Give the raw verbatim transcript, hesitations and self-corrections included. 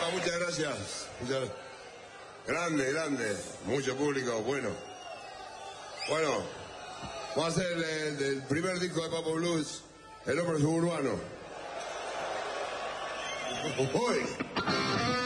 Ah, muchas gracias. Muchas gracias. Grande, grande. Mucho público, bueno. Bueno, vamos a hacer el, el, el primer disco de Papo Blues, El Hombre Suburbano. Hoy.